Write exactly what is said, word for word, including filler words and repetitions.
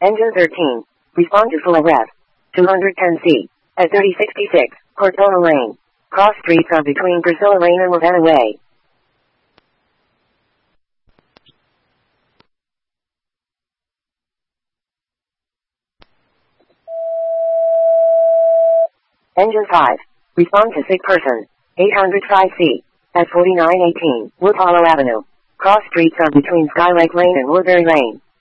Engine thirteen. Respond to full rev. two hundred ten C. At thirty sixty-six, Cortona Lane. Cross streets are between Priscilla Lane and Ravenna Way. Engine five. Respond to sick person. eight hundred five C. At forty-nine eighteen, Wood Hollow Avenue. Cross streets are between Skylake Lane and Woodbury Lane.